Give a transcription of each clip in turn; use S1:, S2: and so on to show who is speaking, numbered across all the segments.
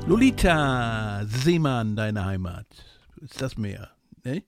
S1: Lolita Seemann, deine Heimat. Ist das mehr, ne?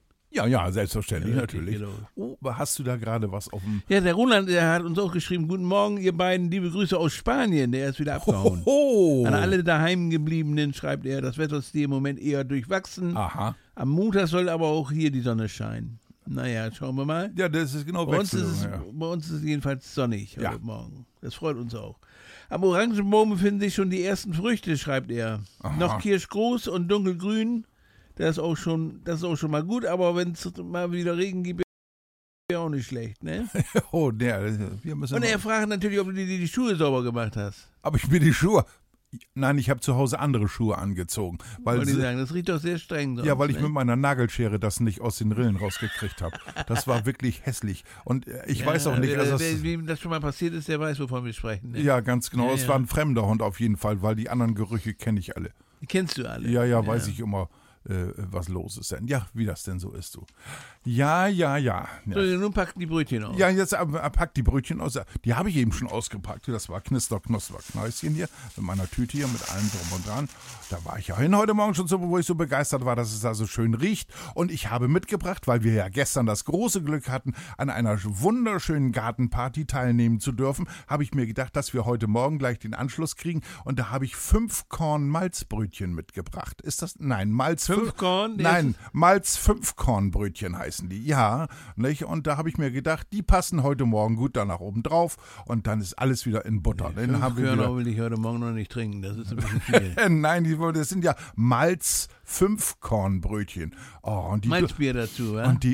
S2: Ja, selbstverständlich,
S1: Ja,
S2: natürlich.
S1: genau.
S2: Oh, hast du da gerade was auf dem...
S1: Ja, der Roland, der hat uns auch geschrieben, guten Morgen, ihr beiden, liebe Grüße aus Spanien. Der ist wieder abgehauen. An alle daheim gebliebenen schreibt er, das Wetter ist dir im Moment eher durchwachsen.
S2: Aha.
S1: Am Montag soll aber auch hier die Sonne scheinen. Naja, schauen wir mal.
S2: Ja, das ist genau
S1: Bei uns ist es jedenfalls sonnig heute Morgen. Das freut uns auch. Am Orangenbaum befinden sich schon die ersten Früchte, schreibt er.
S2: Aha.
S1: Noch kirschgroß und dunkelgrün. Das ist auch schon mal gut, aber wenn es mal wieder Regen gibt, wäre auch nicht schlecht, ne?
S2: Oh, wir müssen...
S1: Und er fragt natürlich, ob du dir die Schuhe sauber gemacht hast.
S2: Aber ich mir die Schuhe... Nein, ich habe zu Hause andere Schuhe angezogen.
S1: Wollte ich sagen, das riecht doch sehr streng. Sonst,
S2: ja, weil ich
S1: ne?
S2: mit meiner Nagelschere das nicht aus den Rillen rausgekriegt habe. Das war wirklich hässlich. Und ich weiß auch nicht...
S1: Wem das schon mal passiert ist, der weiß, wovon wir sprechen. Ne?
S2: Ja, ganz genau.
S1: Ja,
S2: es war ein fremder Hund auf jeden Fall, weil die anderen Gerüche kenne ich alle.
S1: Die kennst du alle?
S2: Ja, weiß ich immer, was los ist denn. Ja, wie das denn so ist, du. Ja.
S1: So, nun packen die Brötchen aus.
S2: Ja, jetzt pack die Brötchen aus. Die habe ich eben schon ausgepackt. Das war Knusper, Knäuschen hier mit meiner Tüte hier, mit allem drum und dran. Da war ich ja heute Morgen schon so, wo ich so begeistert war, dass es da so schön riecht. Und ich habe mitgebracht, weil wir ja gestern das große Glück hatten, an einer wunderschönen Gartenparty teilnehmen zu dürfen, habe ich mir gedacht, dass wir heute Morgen gleich den Anschluss kriegen. Und da habe ich 5 Korn Malzbrötchen mitgebracht. Ist das? Nein, Malz
S1: 5 Korn?
S2: Nein, Malz 5 Kornbrötchen heißen die. Ja, nicht? Und da habe ich mir gedacht, die passen heute Morgen gut da nach oben drauf und dann ist alles wieder in Butter.
S1: Nee, 5 Körner will ich heute Morgen noch nicht trinken, das ist ein bisschen viel.
S2: Nein, das sind ja Malz 5 Kornbrötchen. Oh, und die
S1: Malzbier dazu, ja?
S2: Und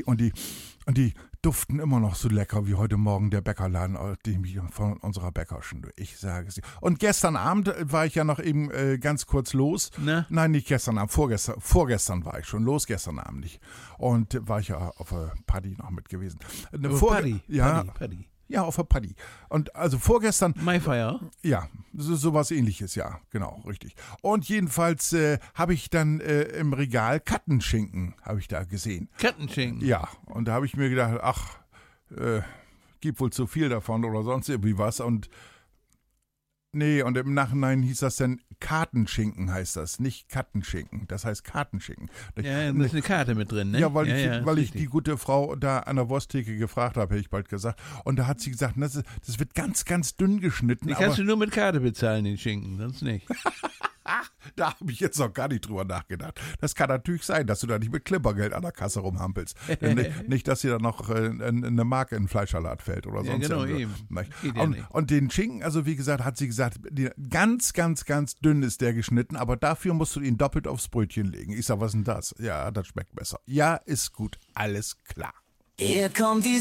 S2: die duften immer noch so lecker wie heute Morgen der Bäckerladen, von unserer Bäckerschen. Ich sage es dir. Und gestern Abend war ich ja noch eben ganz kurz los.
S1: Na?
S2: Nein, nicht gestern Abend, vorgestern war ich schon los, gestern Abend nicht. Und war ich ja auf der Party noch mit gewesen.
S1: Party?
S2: Ja, auf der Party. Und also vorgestern...
S1: Mayfire?
S2: Ja, sowas ähnliches, ja, genau, richtig. Und jedenfalls habe ich dann im Regal Kattenschinken, habe ich da gesehen.
S1: Kattenschinken?
S2: Ja, und da habe ich mir gedacht, gibt wohl zu viel davon oder sonst irgendwie was. Und und im Nachhinein hieß das dann Kartenschinken heißt das, nicht Kattenschinken. Das heißt Kartenschinken.
S1: Ja, da ist eine Karte mit drin, ne?
S2: Ja, weil ich die gute Frau da an der Wursttheke gefragt habe, hätte ich bald gesagt. Und da hat sie gesagt, das wird ganz, ganz dünn geschnitten.
S1: Die kannst du nur mit Karte bezahlen, den Schinken, sonst nicht.
S2: Da habe ich jetzt noch gar nicht drüber nachgedacht. Das kann natürlich sein, dass du da nicht mit Klimpergeld an der Kasse rumhampelst. Nicht, dass dir da noch eine Marke in den Fleischsalat fällt oder sonst
S1: genau,
S2: irgendwas.
S1: Geht ja nicht.
S2: Und den Schinken, also wie gesagt, hat sie gesagt, ganz, ganz, ganz dünn ist der geschnitten, aber dafür musst du ihn doppelt aufs Brötchen legen. Ich sag, was ist denn das? Ja, das schmeckt besser. Ja, ist gut, alles klar.
S3: Hier kommt die